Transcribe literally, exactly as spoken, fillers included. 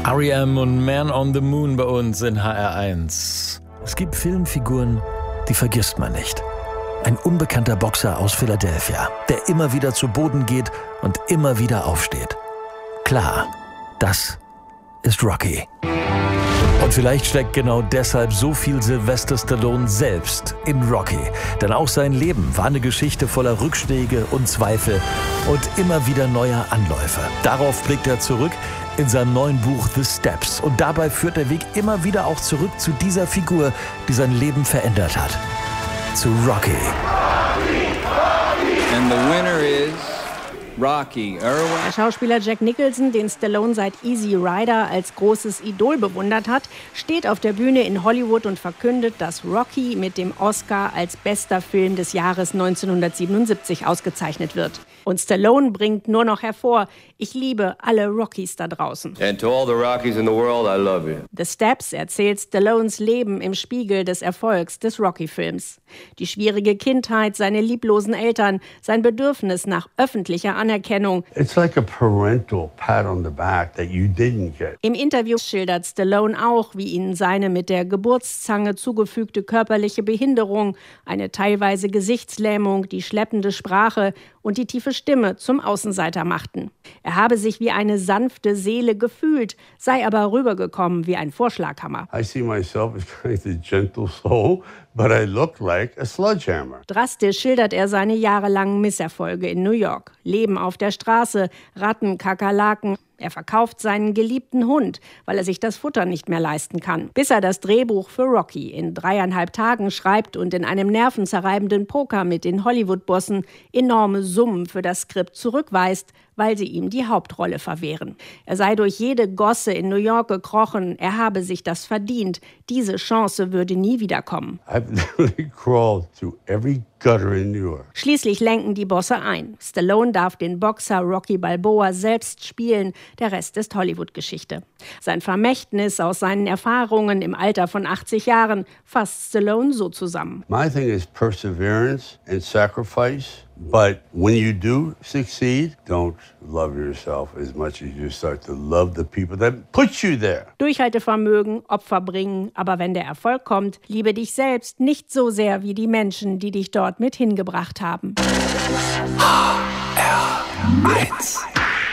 R E M und Man on the Moon bei uns in H R eins. Es gibt Filmfiguren, die vergisst man nicht. Ein unbekannter Boxer aus Philadelphia, der immer wieder zu Boden geht und immer wieder aufsteht. Klar, das ist Rocky. Und vielleicht steckt genau deshalb so viel Sylvester Stallone selbst in Rocky. Denn auch sein Leben war eine Geschichte voller Rückschläge und Zweifel und immer wieder neuer Anläufe. Darauf blickt er zurück in seinem neuen Buch The Steps. Und dabei führt der Weg immer wieder auch zurück zu dieser Figur, die sein Leben verändert hat. Zu Rocky. And the winner is Rocky Irwin. Der Schauspieler Jack Nicholson, den Stallone seit Easy Rider als großes Idol bewundert hat, steht auf der Bühne in Hollywood und verkündet, dass Rocky mit dem Oscar als bester Film des Jahres neunzehnhundertsiebenundsiebzig ausgezeichnet wird. Und Stallone bringt nur noch hervor: Ich liebe alle Rockys da draußen. And to all the Rockies in the world, I love you. The Steps erzählt Stallones Leben im Spiegel des Erfolgs des Rocky-Films. Die schwierige Kindheit, seine lieblosen Eltern, sein Bedürfnis nach öffentlicher Anerkennung. It's like a parental pat on the back that you didn't get. Im Interview schildert Stallone auch, wie ihn seine mit der Geburtszange zugefügte körperliche Behinderung, eine teilweise Gesichtslähmung, die schleppende Sprache und die tiefe Stimme zum Außenseiter machten. Er habe sich wie eine sanfte Seele gefühlt, sei aber rübergekommen wie ein Vorschlaghammer. I see myself as kind of a gentle soul, but I look like a sledgehammer. Drastisch schildert er seine jahrelangen Misserfolge in New York. Leben auf der Straße, Ratten, Kakerlaken. Er verkauft seinen geliebten Hund, weil er sich das Futter nicht mehr leisten kann. Bis er das Drehbuch für Rocky in dreieinhalb Tagen schreibt und in einem nervenzerreibenden Poker mit den Hollywood-Bossen enorme Summen für das Skript zurückweist, weil sie ihm die Hauptrolle verwehren. Er sei durch jede Gosse in New York gekrochen, er habe sich das verdient. Diese Chance würde nie wiederkommen. I've literally crawled through every gutter in New York. Schließlich lenken die Bosse ein. Stallone darf den Boxer Rocky Balboa selbst spielen. Der Rest ist Hollywood-Geschichte. Sein Vermächtnis aus seinen Erfahrungen im Alter von achtzig Jahren fasst Stallone so zusammen. My thing is perseverance and sacrifice. But when you do succeed, don't love yourself as much as you start to love the people that put you there. Durchhaltevermögen, Opfer bringen, aber wenn der Erfolg kommt, liebe dich selbst nicht so sehr wie die Menschen, die dich dort mit hingebracht haben. H R eins